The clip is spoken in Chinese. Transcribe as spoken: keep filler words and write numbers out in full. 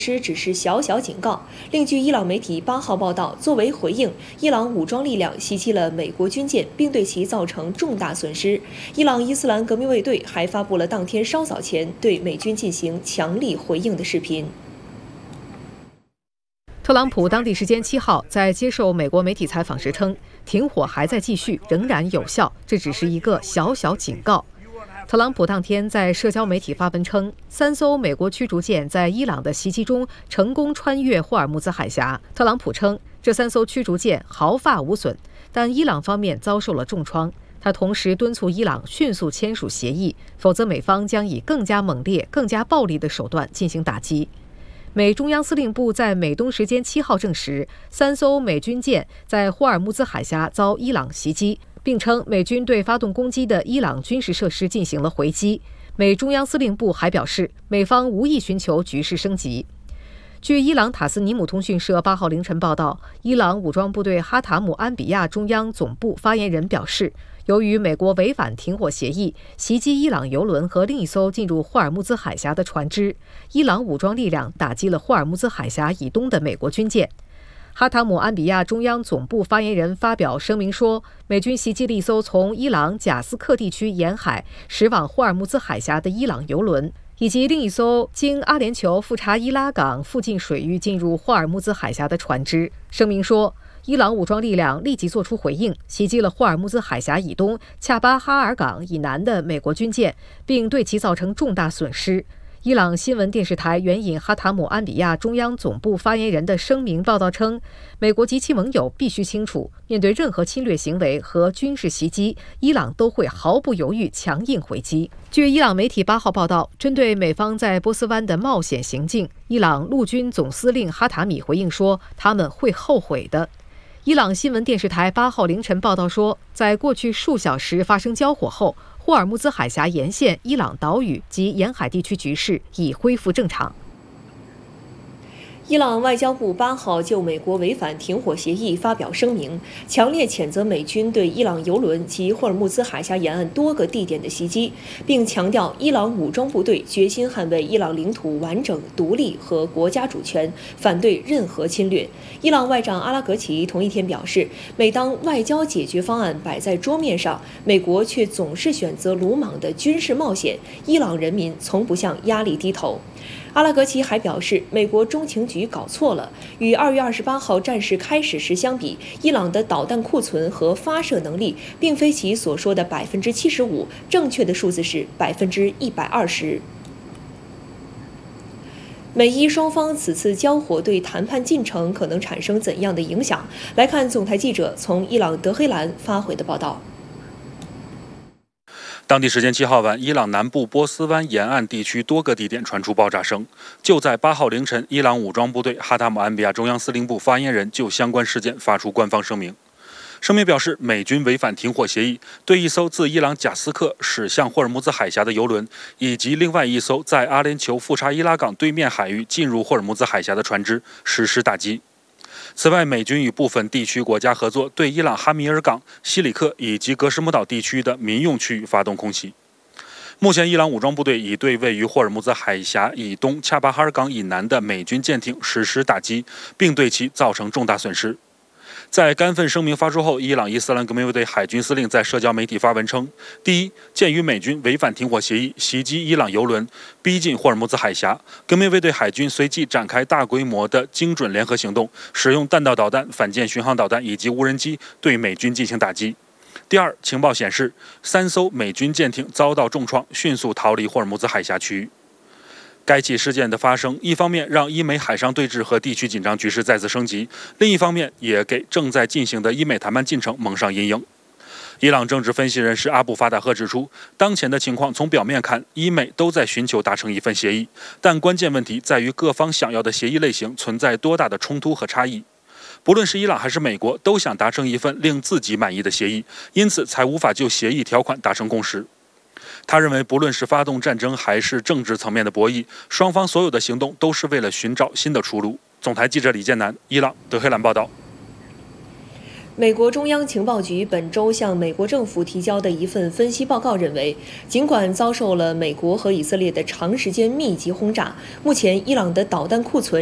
实只是小小警告。另据伊朗媒体八号报道，作为回应，伊朗武装力量袭击了美国军舰，并对其造成重大损失。伊朗伊斯兰革命卫队还发布了当天稍早前对美军进行强力回应的视频。 特朗普当地时间七号在接受美国媒体采访时称，停火还在继续，仍然有效，这只是一个小小警告。特朗普当天在社交媒体发文称，三艘美国驱逐舰在伊朗的袭击中成功穿越霍尔木兹海峡。特朗普称，这三艘驱逐舰毫发无损，但伊朗方面遭受了重创。他同时敦促伊朗迅速签署协议，否则美方将以更加猛烈、更加暴力的手段进行打击。美中央司令部在美东时间七号证实，三艘美军舰在霍尔木兹海峡遭伊朗袭击，并称美军对发动攻击的伊朗军事设施进行了回击。美中央司令部还表示，美方无意寻求局势升级。据伊朗塔斯尼姆通讯社八号凌晨报道，伊朗武装部队哈塔姆安比亚中央总部发言人表示，由于美国违反停火协议，袭击伊朗油轮和另一艘进入霍尔木兹海峡的船只，伊朗武装力量打击了霍尔木兹海峡以东的美国军舰。哈塔姆安比亚中央总部发言人发表声明说，美军袭击了一艘从伊朗贾斯克地区沿海驶往霍尔木兹海峡的伊朗油轮，以及另一艘经阿联酋富查伊拉港附近水域进入霍尔木兹海峡的船只。声明说，伊朗武装力量立即作出回应，袭击了霍尔木兹海峡以东恰巴哈尔港以南的美国军舰，并对其造成重大损失。伊朗新闻电视台援引哈塔姆安比亚中央总部发言人的声明报道称，美国及其盟友必须清楚，面对任何侵略行为和军事袭击，伊朗都会毫不犹豫强硬回击。据伊朗媒体八号报道，针对美方在波斯湾的冒险行径，伊朗陆军总司令哈塔米回应说，他们会后悔的。伊朗新闻电视台八号凌晨报道说，在过去数小时发生交火后，霍尔木兹海峡沿线伊朗岛屿及沿海地区局势已恢复正常。 伊朗外交部八号就美国违反停火协议发表声明，强烈谴责美军对伊朗油轮及霍尔木兹海峡沿岸多个地点的袭击，并强调伊朗武装部队决心捍卫伊朗领土完整、独立和国家主权，反对任何侵略。伊朗外长阿拉格齐同一天表示，每当外交解决方案摆在桌面上，美国却总是选择鲁莽的军事冒险，伊朗人民从不向压力低头。阿拉格齐还表示，美国中情局搞错了，与二月二十八号战事开始时相比，伊朗的导弹库存和发射能力并非其所说的百分之七十五，正确的数字是百分之一百二十。美伊双方此次交火对谈判进程可能产生怎样的影响？来看总台记者从伊朗德黑兰发回的报道。 当地时间七号晚，伊朗南部波斯湾沿岸地区多个地点传出爆炸声。就在八号凌晨，伊朗武装部队哈塔姆安比亚中央司令部发言人就相关事件发出官方声明。声明表示，美军违反停火协议，对一艘自伊朗贾斯克驶向霍尔木兹海峡的油轮，以及另外一艘在阿联酋富查伊拉港对面海域进入霍尔木兹海峡的船只实施打击。此外，美军与部分地区国家合作，对伊朗哈米尔港、西里克以及格什姆岛地区的民用区域发动空袭。目前，伊朗武装部队已对位于霍尔木兹海峡以东恰巴哈尔港以南的美军舰艇实施打击，并对其造成重大损失。在该份声明发出后，伊朗伊斯兰革命卫队海军司令在社交媒体发文称：第一，鉴于美军违反停火协议，袭击伊朗油轮，逼近霍尔木兹海峡，革命卫队海军随即展开大规模的精准联合行动，使用弹道导弹、反舰巡航导弹以及无人机对美军进行打击。第二，情报显示，三艘美军舰艇遭到重创，迅速逃离霍尔木兹海峡区域。该起事件的发生，一方面让伊美海上对峙和地区紧张局势再次升级，另一方面也给正在进行的伊美谈判进程蒙上阴影。伊朗政治分析人士阿布法达赫指出，当前的情况从表面看，伊美都在寻求达成一份协议，但关键问题在于各方想要的协议类型存在多大的冲突和差异。不论是伊朗还是美国，都想达成一份令自己满意的协议，因此才无法就协议条款达成共识。他认为，不论是发动战争还是政治层面的博弈，双方所有的行动都是为了寻找新的出路。总台记者李建南，伊朗德黑兰报道。 美国中央情报局本周向美国政府提交的一份分析报告认为，尽管遭受了美国和以色列的长时间密集轰炸，目前伊朗的导弹库存